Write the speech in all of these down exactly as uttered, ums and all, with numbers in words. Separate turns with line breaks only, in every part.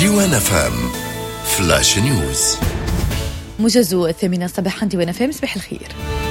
ديوان اف ام فلاش نيوز.
موجز الثامنة صباحا ديوان اف ام. صباح الخير.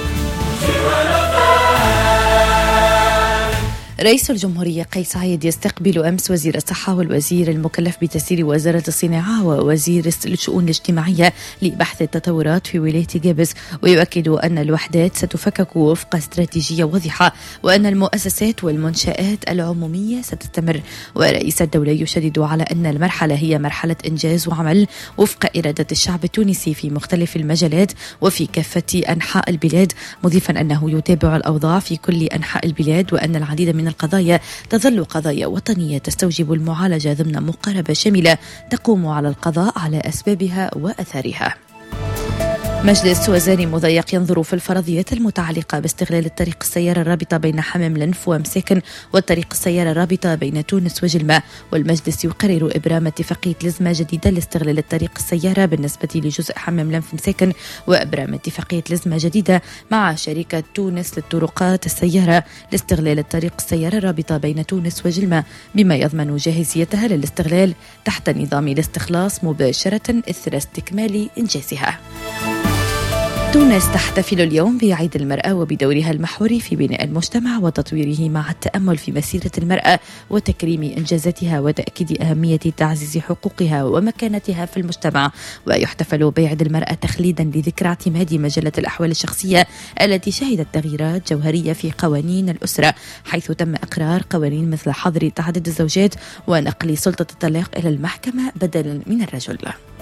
رئيس الجمهورية قيس سعيد يستقبل أمس وزير الصحة والوزير المكلف بتسيير وزارة الصناعة ووزير الشؤون الاجتماعية لبحث التطورات في ولاية جابس، ويؤكد أن الوحدات ستفكك وفق استراتيجية واضحة وأن المؤسسات والمنشآت العمومية ستستمر. ورئيس الدولة يشدد على أن المرحلة هي مرحلة إنجاز وعمل وفق إرادة الشعب التونسي في مختلف المجالات وفي كافة أنحاء البلاد، مضيفا أنه يتابع الأوضاع في كل أنحاء البلاد وأن العديد من القضايا تظل قضايا وطنية تستوجب المعالجة ضمن مقاربة شاملة تقوم على القضاء على أسبابها وأثارها. مجلس وزاري مضيق ينظر في الفرضيات المتعلقة باستغلال الطريق السيارة الرابطة بين حمام لنف ومساكن والطريق السيارة الرابطة بين تونس وجلمة، والمجلس يقرر إبرام اتفاقية لزمة جديدة لاستغلال الطريق السيارة بالنسبة لجزء حمام لنف مساكن، وإبرام اتفاقية لزمة جديدة مع شركة تونس للطرقات السيارة لاستغلال الطريق السيارة الرابطة بين تونس وجلمة بما يضمن جاهزيتها للاستغلال تحت نظام الاستخلاص مباشرة إثر استكمال إنجازها. تونس تحتفل اليوم بعيد المرأة وبدورها المحوري في بناء المجتمع وتطويره مع التأمل في مسيرة المرأة وتكريم إنجازاتها وتأكيد أهمية تعزيز حقوقها ومكانتها في المجتمع. ويحتفل بعيد المرأة تخليدا لذكرى اعتماد مجلة الأحوال الشخصية التي شهدت تغييرات جوهرية في قوانين الأسرة، حيث تم إقرار قوانين مثل حظر تعدد الزوجات ونقل سلطة الطلاق إلى المحكمة بدلا من الرجل.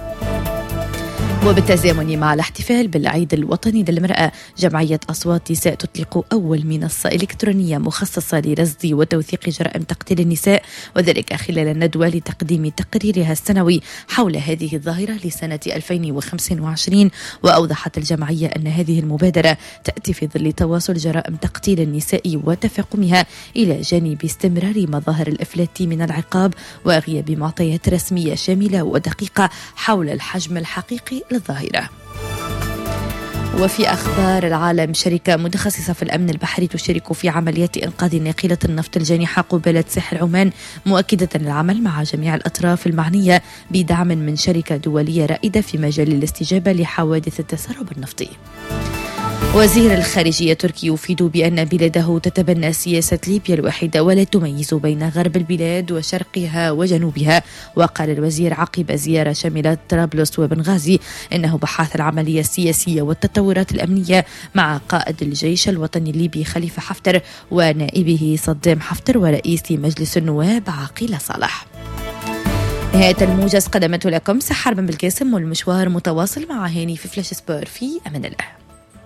وبالتزامن مع الاحتفال بالعيد الوطني للمرأة، جمعية أصوات نساء تطلق أول منصة إلكترونية مخصصة لرصد وتوثيق جرائم تقتيل النساء، وذلك خلال الندوة لتقديم تقريرها السنوي حول هذه الظاهرة لسنة ألفين وخمسة وعشرين. وأوضحت الجمعية أن هذه المبادرة تأتي في ظل تواصل جرائم تقتيل النساء وتفاقمها إلى جانب استمرار مظاهر الإفلات من العقاب وغياب معطيات رسمية شاملة ودقيقة حول الحجم الحقيقي للظاهرة. وفي أخبار العالم، شركة متخصصة في الأمن البحري تشارك في عمليات إنقاذ ناقلة النفط الجانحة قبالة ساحل عمان، مؤكدة العمل مع جميع الأطراف المعنية بدعم من شركة دولية رائدة في مجال الاستجابة لحوادث التسرب النفطي. وزير الخارجية التركي يفيد بأن بلاده تتبنى سياسة ليبيا الواحدة ولا تميز بين غرب البلاد وشرقها وجنوبها. وقال الوزير عقب زيارة شملت طرابلس وبنغازي إنه بحث العملية السياسية والتطورات الأمنية مع قائد الجيش الوطني الليبي خليفة حفتر ونائبه صدام حفتر ورئيس مجلس النواب عقيل صالح. نهاية الموجز قدمته لكم سحر بن بالقاسم، والمشوار متواصل مع هاني في فلاش سبور. في أمان الله.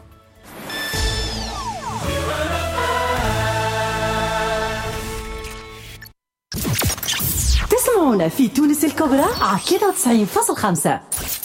تسمعونا في تونس الكبرى عكيدة تسعين فاصل خمسة.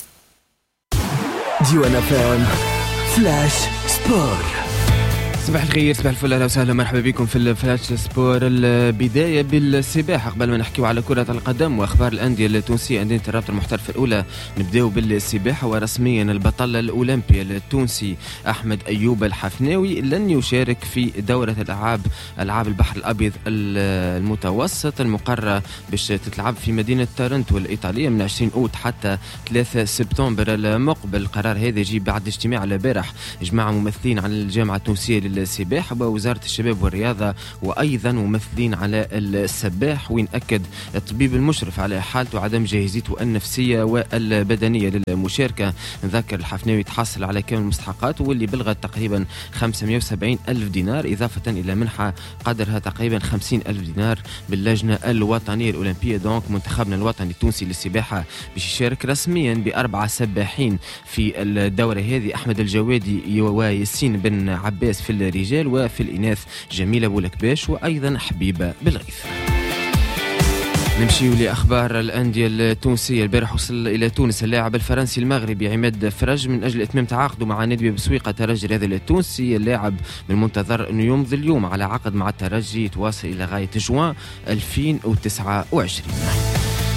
ديوان فام فلاش سبور.
صباح الخير، صباح الفل، اهلا وسهلا، مرحبا بكم في الفلاش سبور. البدايه بالسباحه قبل ما نحكيو على كره القدم واخبار الانديه التونسيه، انديه الرابطه المحترفه الاولى. نبداو بالسباحه، ورسميا البطل الاولمبي التونسي احمد ايوب الحفناوي لن يشارك في دوره الالعاب العاب البحر الابيض المتوسط المقرره باش تتلعب في مدينه تورنتو الايطاليه من عشرين أوت حتى ثلاثة سبتمبر المقبل. القرار هذا يجي بعد اجتماع البارح جماعه ممثلين عن الجامعه التونسيه السباحة ووزارة الشباب والرياضة وأيضا ممثلين على السباح، وين أكد الطبيب المشرف على حالته عدم جاهزيته النفسية والبدنية للمشاركة. نذكر الحفناوي تحصل على كامل المستحقات واللي بلغت تقريبا خمسمائة وسبعين ألف دينار، إضافة إلى منحة قدرها تقريبا خمسين ألف دينار باللجنة الوطنية الأولمبية. دونك منتخبنا الوطني التونسي للسباحة باش يشارك رسميا بأربعة سباحين في الدورة هذه: أحمد الجوادي وياسين بن عباس في الرجال، وفي الإناث جميلة بولكباش وأيضا حبيبة بالغيث. نمشيو لأخبار الأندية التونسية. البارح وصل إلى تونس اللاعب الفرنسي المغربي عماد فرج من أجل إتمام تعاقده مع نادي بسويقة الترجي الرياضي التونسي. اللاعب من المنتظر أنه يمضي اليوم على عقد مع الترجي يتواصل إلى غاية جوان ألفين وتسعة وعشرين.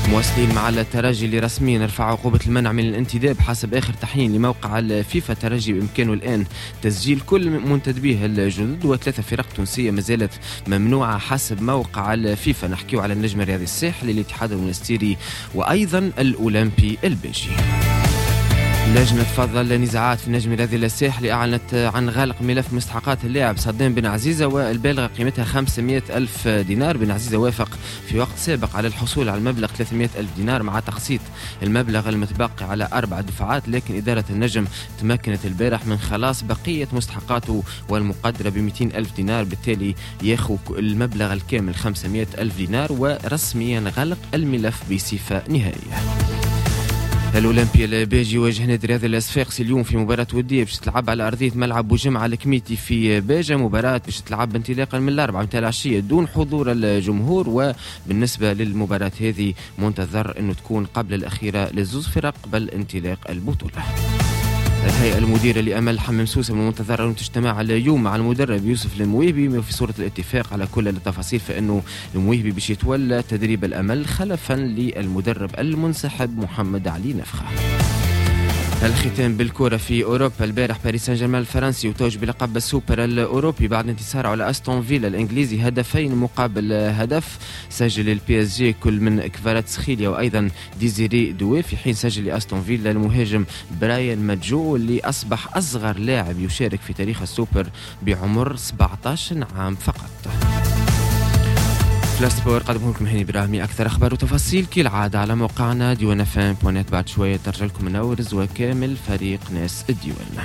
مواصلين مع الترجي اللي رسميا رفع عقوبة المنع من الانتداب حسب آخر تحيين لموقع الفيفا. الترجي بإمكانه الآن تسجيل كل منتدبيه الجدد، وثلاثة فرق تونسية ما زالت ممنوعة حسب موقع الفيفا. نحكيو على النجم الرياضي الساحلي، الاتحاد المنستيري، وأيضا الأولمبي البيجي. لجنة فضل نزاعات في النجم الرياضي الساحلي أعلنت عن غلق ملف مستحقات اللاعب صدام بن عزيزة والبالغة قيمتها خمسمائة ألف دينار. بن عزيزة وافق في وقت سابق على الحصول على المبلغ ثلاثمائة ألف دينار مع تقسيط المبلغ المتبقي على أربع دفعات، لكن إدارة النجم تمكنت البارح من خلاص بقية مستحقاته والمقدرة ب مئتين ألف دينار، بالتالي ياخذ المبلغ الكامل خمسمائة ألف دينار ورسميا غلق الملف بصفة نهائية. الأولمبي البيجي يواجه نادي الرياضي الصفاقسي اليوم في مباراة ودية باش تلعب على أرضية ملعب بوجمعة الكميتي في باجة. مباراة باش تلعب انطلاقا من الأربعة متاع العشية دون حضور الجمهور، وبالنسبة للمباراة هذه منتظر أنه تكون قبل الأخيرة للزوز فرق قبل انطلاق البطولة. الهيئة المديرة لأمل حمام سوسة من المنتظر أن تجتمع اليوم مع المدرب يوسف المويبي في صورة الاتفاق على كل التفاصيل، فإنه المويبي باش يتولى تدريب الأمل خلفا للمدرب المنسحب محمد علي نفخة. الختام بالكرة في أوروبا. البارح باريس سان جيرمان الفرنسي وتوج بلقب السوبر الأوروبي بعد انتصاره على أستون فيلا الإنجليزي هدفين مقابل هدف. سجل البي اس جي كل من كفاراتسخيليا وأيضا ديزيري دوي، في حين سجل أستون فيلا المهاجم براين ماجو اللي أصبح أصغر لاعب يشارك في تاريخ السوبر بعمر سبعة عشر عام فقط. فلاش سبور قدمه لكم هاني براهمي. أكثر أخبار وتفاصيل كالعادة على موقعنا ديوان اف ام دوت نت. بعد شوية ترجع لكم منورز وكامل فريق ناس الديوان.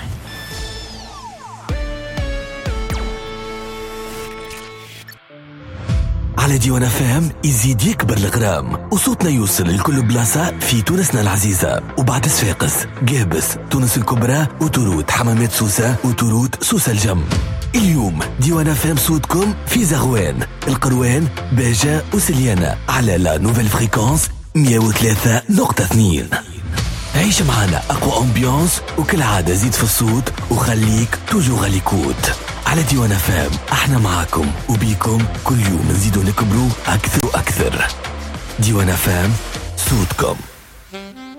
على ديوان اف ام يزيد يكبر الغرام وصوتنا يوصل لكل بلاصة في تونسنا العزيزة، وبعد صفاقس، قابس، تونس الكبرى، وتروت حمامات سوسة، وتروت سوسة الجم. اليوم ديوان اف ام صوتكم في زغوان، القروان، باجة وسليانة على لا نوفيل فريكونس مئة وثلاثة نقطة اثنين. عيش معنا أقوى أمبيانس، وكل عادة زيد في الصوت وخليك توجو غاليكوت. على ديوان اف ام احنا معاكم وبيكم كل يوم نزيدو نكبرو أكثر وأكثر. ديوان اف ام صوتكم.